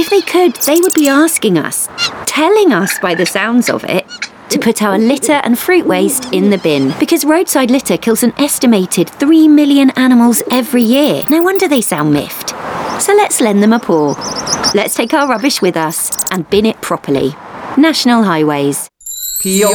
If they could, they would be asking us, telling us by the sounds of it, to put our litter and fruit waste in the bin, because roadside litter kills an estimated 3 million animals every year. No wonder they sound miffed. So let's lend them a paw. Let's take our rubbish with us and bin it properly. National Highways. Peel